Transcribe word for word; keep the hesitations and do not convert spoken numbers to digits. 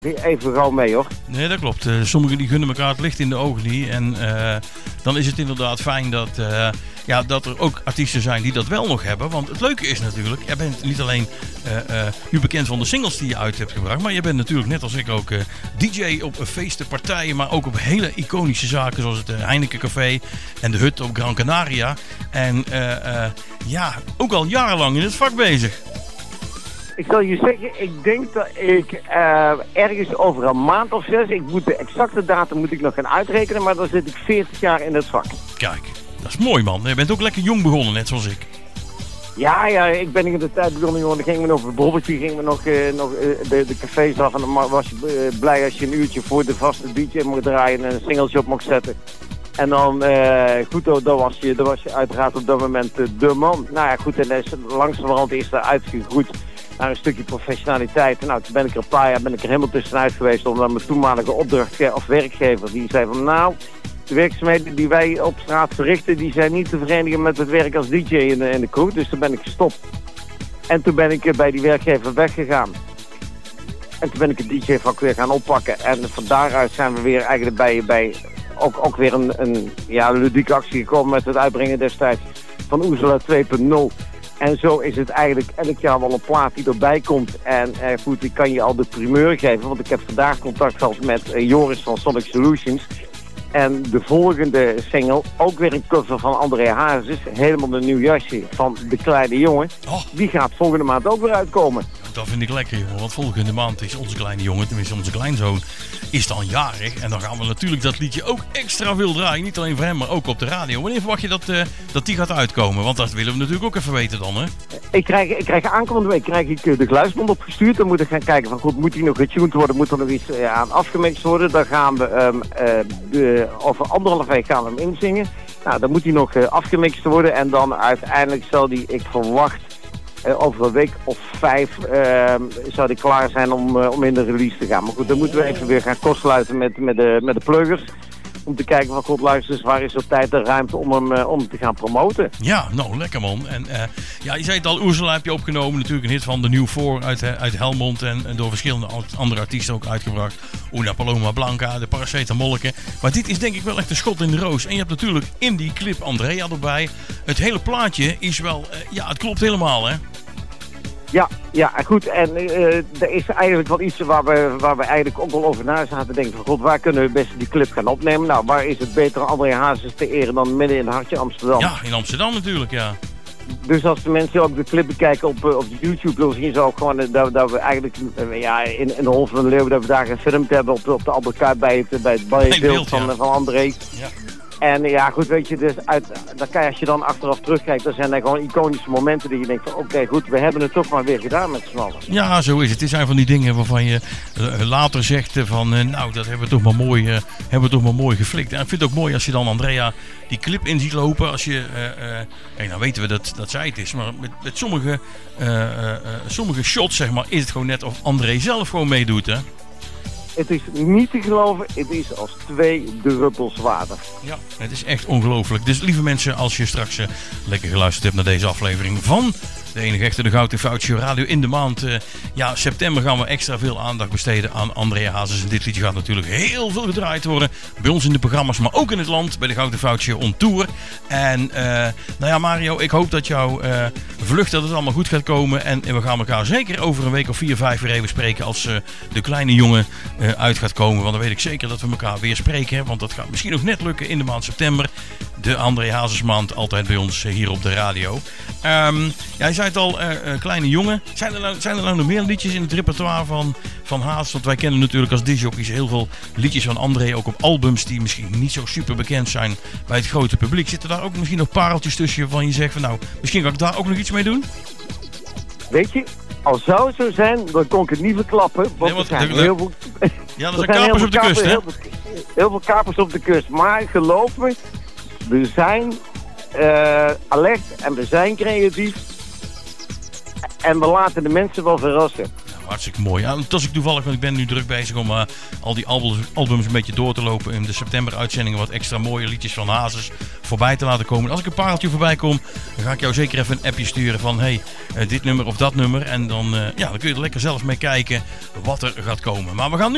Even gauw mee hoor. Nee, dat klopt. Uh, sommigen die gunnen elkaar het licht in de ogen niet. En uh, dan is het inderdaad fijn dat, uh, ja, dat er ook artiesten zijn die dat wel nog hebben. Want het leuke is natuurlijk, jij bent niet alleen uh, uh, nu bekend van de singles die je uit hebt gebracht. Maar je bent natuurlijk net als ik ook uh, D J op feesten, partijen. Maar ook op hele iconische zaken zoals het uh, Heineken Café en de Hut op Gran Canaria. En uh, uh, ja, ook al jarenlang in het vak bezig. Ik zal je zeggen, ik denk dat ik uh, ergens over een maand of zes, ik moet de exacte datum moet ik nog gaan uitrekenen, maar dan zit ik veertig jaar in het vak. Kijk, dat is mooi man. Je bent ook lekker jong begonnen, net zoals ik. Ja, ja, ik ben in de tijd begonnen, jongen. Dan gingen we nog een brobbeltje, gingen we nog, uh, nog uh, de, de cafés af en dan was je uh, blij als je een uurtje voor de vaste D J mocht draaien en een singeltje op mocht zetten. En dan, uh, goed, dan was, je, dan was je uiteraard op dat moment uh, de man. Nou ja, goed, en langzamerhand is er uitgegroeid naar een stukje professionaliteit. Nou, toen ben ik er een paar jaar ben ik er helemaal tussenuit geweest, omdat mijn toenmalige opdrachtgever of werkgever, die zei van nou, de werkzaamheden die wij op straat verrichten, die zijn niet te verenigen met het werk als D J in de, in de crew. Dus toen ben ik gestopt. En toen ben ik uh, bij die werkgever weggegaan. En toen ben ik het D J-vak weer gaan oppakken. En van daaruit zijn we weer eigenlijk bij, bij ook, ook weer een, een ja, ludieke actie gekomen met het uitbrengen destijds van Oezela twee punt nul. En zo is het eigenlijk elk jaar wel een plaat die erbij komt. En eh, goed, ik kan je al de primeur geven, want ik heb vandaag contact gehad met uh, Joris van Sonic Solutions. En de volgende single, ook weer een cover van André Hazes, helemaal een nieuw jasje van De Kleine Jongen. Oh. Die gaat volgende maand ook weer uitkomen. Dat vind ik lekker, jongen. Want volgende maand is onze kleine jongen, tenminste onze kleinzoon, is dan jarig. En dan gaan we natuurlijk dat liedje ook extra veel draaien. Niet alleen voor hem, maar ook op de radio. Wanneer verwacht je dat, uh, dat die gaat uitkomen? Want dat willen we natuurlijk ook even weten dan, hè? Ik krijg, ik krijg aankomende week krijg ik de geluidsband opgestuurd. Dan moet ik gaan kijken van goed, moet die nog getuned worden? Moet er nog iets uh, aan afgemixt worden? Dan gaan we um, uh, de, over anderhalf week gaan we hem inzingen. Nou, dan moet die nog uh, afgemixt worden. En dan uiteindelijk zal die, ik verwacht, Uh, over een week of vijf uh, zou die klaar zijn om, uh, om in de release te gaan. Maar goed, dan moeten we even weer gaan kortsluiten met, met, de, met de pluggers. Om te kijken van god luister, waar is er tijd en ruimte om hem, uh, om hem te gaan promoten. Ja, nou lekker man. En uh, ja, je zei het al, Oezela heb je opgenomen. Natuurlijk een hit van de New Four uit, uit Helmond. En, en door verschillende andere artiesten ook uitgebracht. Una Paloma Blanca, de Paracetamolke. Maar dit is denk ik wel echt een schot in de roos. En je hebt natuurlijk in die clip Andrea erbij. Het hele plaatje is wel, uh, ja het klopt helemaal hè. Ja, ja, goed. En uh, er is eigenlijk wel iets waar we, waar we eigenlijk ook wel over na zaten. Denken van god, waar kunnen we best die clip gaan opnemen? Nou, waar is het beter André Hazes te eren dan midden in het hartje Amsterdam? Ja, in Amsterdam natuurlijk, ja. Dus als de mensen ook de clip bekijken op, uh, op YouTube, dan zien ze ook gewoon uh, dat, dat we eigenlijk uh, ja, in, in de Hol van de Leeuw, dat we daar gefilmd hebben op de, op de Albert Kuip bij het, bij het, bij het beeld, beeld van, ja. van André. Ja. En ja, goed, weet je, dus uit, dan kan je, als je dan achteraf terugkijkt, dan zijn er gewoon iconische momenten die je denkt van, oké, okay, goed, we hebben het toch maar weer gedaan met z'n allen. Ja, zo is het. Het zijn van die dingen waarvan je uh, later zegt uh, van, uh, nou, dat hebben we toch maar mooi, uh, hebben we toch maar mooi geflikt. En ik vind het ook mooi als je dan Andrea die clip in ziet lopen, als je, uh, uh, kijk, nou weten we dat, dat zij het is, maar met, met sommige, uh, uh, uh, sommige shots, zeg maar, is het gewoon net of André zelf gewoon meedoet, hè. Het is niet te geloven, het is als twee druppels water. Ja, het is echt ongelooflijk. Dus lieve mensen, als je straks uh, lekker geluisterd hebt naar deze aflevering van de enige echte de Goud en Fout Show Radio in de maand uh, ja, september gaan we extra veel aandacht besteden aan André Hazes. En dit liedje gaat natuurlijk heel veel gedraaid worden bij ons in de programma's, maar ook in het land bij de Goud en Fout Show on Tour. En uh, nou ja, Mario, ik hoop dat jouw uh, vlucht dat het allemaal goed gaat komen. En, en we gaan elkaar zeker over een week of vier, vijf weer even spreken als uh, de kleine jongen uh, uit gaat komen. Want dan weet ik zeker dat we elkaar weer spreken. Want dat gaat misschien nog net lukken in de maand september. De André Hazes maand altijd bij ons uh, hier op de radio. Um, jij zei het al, uh, uh, kleine jongen. Zijn er, nou, zijn er nou nog meer liedjes in het repertoire van, van Hazes? Want wij kennen natuurlijk als discjockeys heel veel liedjes van André. Ook op albums die misschien niet zo super bekend zijn bij het grote publiek. Zitten daar ook misschien nog pareltjes tussen waarvan je zegt van nou, misschien kan ik daar ook nog iets mee doen? Weet je, al zou het zo zijn, dan kon ik het niet verklappen. Want nee, want er zijn de, de, heel veel, ja, er zijn kapers op de kapers, kust, hè? Heel, heel veel kapers op de kust. Maar geloof me, we zijn uh, alert en we zijn creatief. En we laten de mensen wel verrassen. Nou, hartstikke mooi. Ja, dat is ik toevallig, want ik ben nu druk bezig om uh, al die albums, albums een beetje door te lopen. In de september uitzendingen wat extra mooie liedjes van Hazes voorbij te laten komen. Als ik een pareltje voorbij kom, dan ga ik jou zeker even een appje sturen van hey, uh, dit nummer of dat nummer. En dan, uh, ja, dan kun je er lekker zelf mee kijken wat er gaat komen. Maar we gaan nu